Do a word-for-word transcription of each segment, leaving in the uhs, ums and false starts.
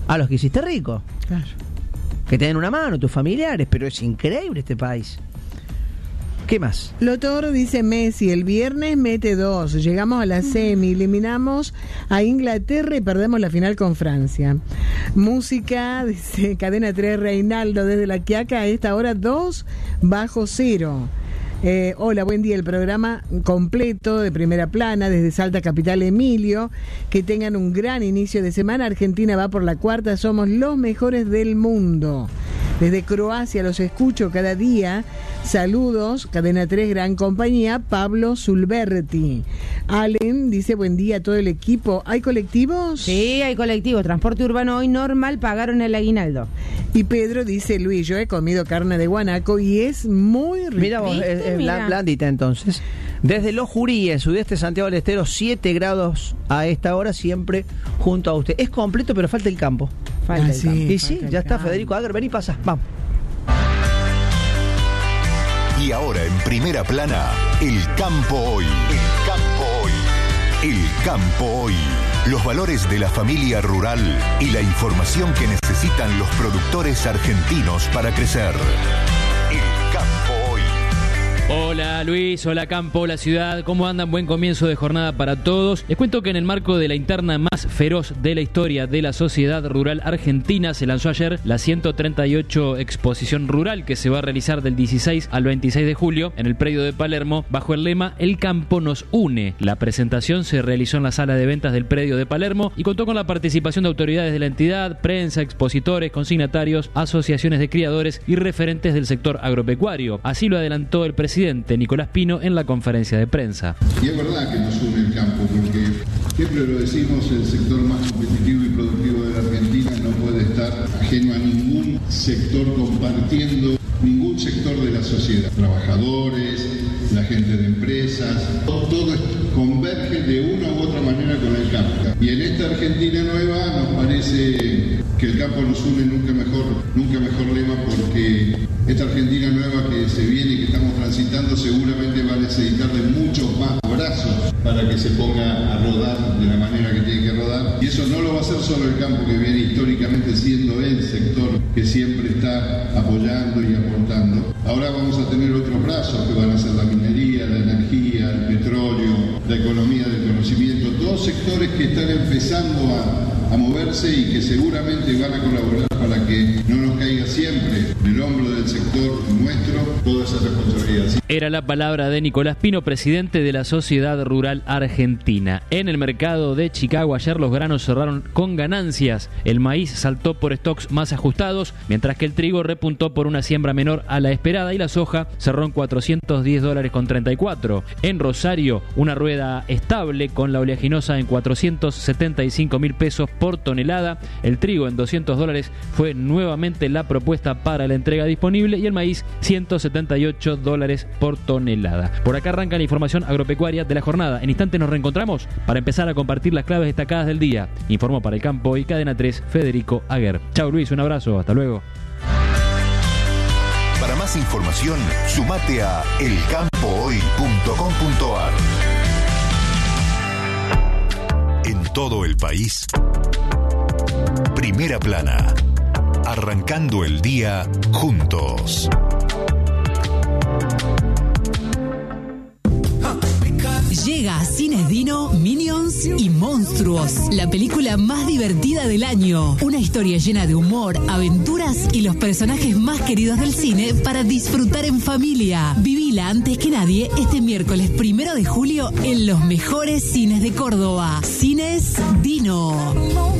a los que hiciste rico. Claro. Que te den una mano, tus familiares, pero es increíble este país. ¿Qué más? Lotor dice Messi, el viernes mete dos, llegamos a la semi, eliminamos a Inglaterra y perdemos la final con Francia. Música, dice Cadena tres, Reinaldo, desde La Quiaca, a esta hora dos bajo cero. Eh, hola, buen día, el programa completo de Primera Plana desde Salta Capital, Emilio. Que tengan un gran inicio de semana. Argentina va por la cuarta, somos los mejores del mundo. Desde Croacia los escucho cada día. Saludos, Cadena tres, gran compañía. Pablo Zulberti. Allen dice buen día a todo el equipo. ¿Hay colectivos? Sí, hay colectivos. Transporte urbano hoy normal, pagaron el aguinaldo. Y Pedro dice, Luis, yo he comido carne de guanaco y es muy rica. Mira vos, es, es Mira. blandita entonces. Desde Los Juríes, sudeste de Santiago del Estero, siete grados a esta hora, siempre junto a usted. Es completo, pero falta el campo. Falta Ah, el sí. campo. Y sí, falta ya el está, campo. Federico Ager, vení, pasa, vamos. Y ahora en Primera Plana, el campo hoy. El campo hoy. El campo hoy. Los valores de la familia rural y la información que necesitan los productores argentinos para crecer. El campo hoy. Hola Luis, hola campo, hola ciudad, ¿cómo andan? Buen comienzo de jornada para todos. Les cuento que en el marco de la interna más feroz de la historia de la sociedad rural argentina se lanzó ayer la ciento treinta y ocho exposición rural que se va a realizar del dieciséis al veintiséis de julio en el predio de Palermo bajo el lema El campo nos une. La presentación se realizó en la sala de ventas del predio de Palermo y contó con la participación de autoridades de la entidad, prensa, expositores, consignatarios, asociaciones de criadores y referentes del sector agropecuario. Así lo adelantó el presidente Nicolás Pino en la conferencia de prensa. Y es verdad que nos une el campo, porque siempre lo decimos, el sector más competitivo y productivo de la Argentina no puede estar ajeno a ningún sector compartiendo, ningún sector de la sociedad. Trabajadores, la gente de empresas, todo, todo converge de una u otra manera con el campo. Y en esta Argentina nueva nos parece que el campo nos une nunca mejor, nunca mejor lema, porque esta Argentina nueva que se viene y que estamos transitando seguramente va a necesitar de muchos más brazos para que se ponga a rodar de la manera que tiene que rodar. Y eso no lo va a hacer solo el campo, que viene históricamente siendo el sector que siempre está apoyando y aportando. Ahora vamos a tener otros brazos que van a ser la minería, la energía, el petróleo, la economía del conocimiento, todos sectores que están empezando a, a moverse y que seguramente van a colaborar para que no nos caiga siempre en el hombro del sector nuestro toda esa responsabilidad. Era la palabra de Nicolás Pino, presidente de la Sociedad Rural Argentina. En el mercado de Chicago ayer los granos cerraron con ganancias. El maíz saltó por stocks más ajustados, mientras que el trigo repuntó por una siembra menor a la esperada y la soja cerró en cuatrocientos diez dólares con treinta y cuatro. En Rosario, una rueda estable con la oleaginosa en cuatrocientos setenta y cinco mil pesos por tonelada. El trigo en doscientos dólares fue nuevamente la propuesta para la entrega disponible y el maíz ciento setenta y ocho dólares por tonelada. Por acá arranca la información agropecuaria de la jornada. En instantes nos reencontramos para empezar a compartir las claves destacadas del día. Informó para el campo y Cadena tres Federico Aguer. Chau Luis, un abrazo, hasta luego. Para más información, sumate a el campo hoy punto com punto a r. En todo el país, Primera Plana. Arrancando el día juntos. Llega a Cines Dino, Minions y Monstruos, la película más divertida del año. Una historia llena de humor, aventuras y los personajes más queridos del cine para disfrutar en familia. Vivila antes que nadie este miércoles primero de julio en los mejores cines de Córdoba. Cines Dino.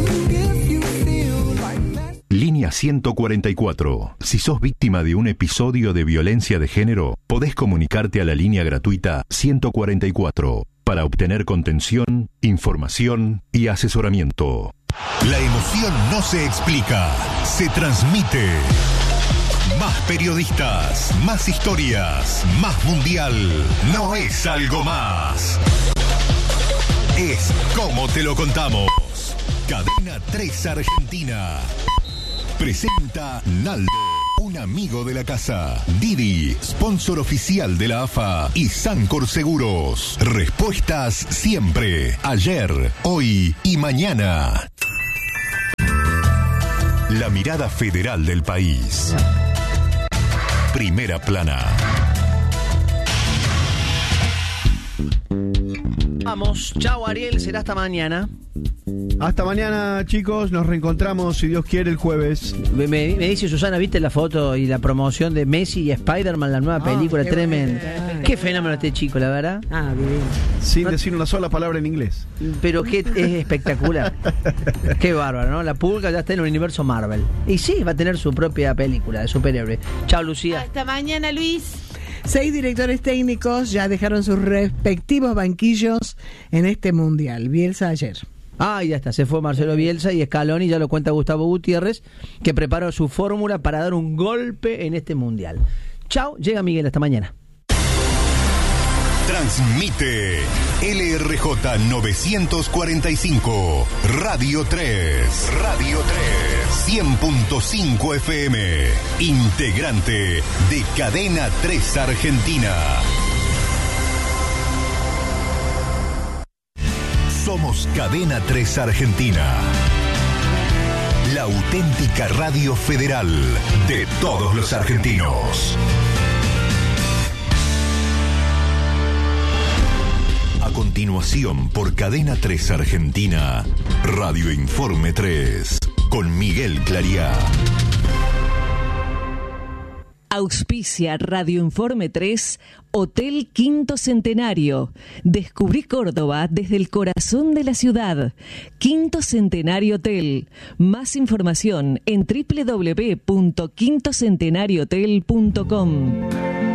Línea ciento cuarenta y cuatro. Si sos víctima de un episodio de violencia de género, podés comunicarte a la línea gratuita ciento cuarenta y cuatro para obtener contención, información y asesoramiento. La emoción no se explica, se transmite. Más periodistas, más historias, más mundial. No es algo más. Es como te lo contamos. Cadena tres Argentina. Presenta Naldo, un amigo de la casa. Didi, sponsor oficial de la A F A. Y Sancor Seguros. Respuestas siempre. Ayer, hoy y mañana. La mirada federal del país. Primera Plana. Vamos, chao Ariel, será hasta mañana. Hasta mañana, chicos, nos reencontramos, si Dios quiere, el jueves. Me, me dice Susana, ¿viste la foto y la promoción de Messi y Spider-Man, la nueva película? qué Tremenda. bueno. Qué fenómeno este chico, la verdad. Ah, bien. Sin No- decir una sola palabra en inglés. Pero que es espectacular. Qué bárbaro, ¿no? La pulga ya está en el universo Marvel. Y sí, va a tener su propia película de superhéroe. Chao, Lucía. Hasta mañana, Luis. Seis directores técnicos ya dejaron sus respectivos banquillos en este mundial. Bielsa ayer. Ah, ya está, se fue Marcelo Bielsa y Scaloni, ya lo cuenta Gustavo Gutiérrez, que preparó su fórmula para dar un golpe en este mundial. Chao, llega Miguel, hasta mañana. Transmite L R J novecientos cuarenta y cinco, Radio tres, Radio tres, cien punto cinco F M, integrante de Cadena tres Argentina. Somos Cadena tres Argentina, la auténtica radio federal de todos los argentinos. A continuación, por Cadena tres Argentina, Radio Informe tres, con Miguel Clariá. Auspicia Radio Informe tres, Hotel Quinto Centenario. Descubrí Córdoba desde el corazón de la ciudad. Quinto Centenario Hotel. Más información en doble u doble u doble u punto quinto centenario hotel punto com.